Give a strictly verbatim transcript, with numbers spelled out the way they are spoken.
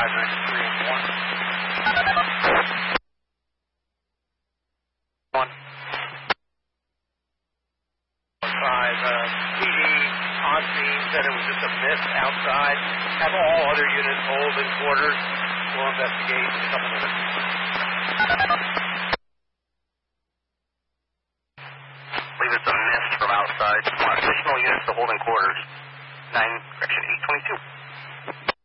five ninety-three and one. One. Five. Uh, P D on scene said it was just a miss outside. Have all other units hold in quarters. We'll investigate in a couple minutes. Believe it's a miss from outside. Additional units to hold in quarters. Nine, correction, eight twenty-two.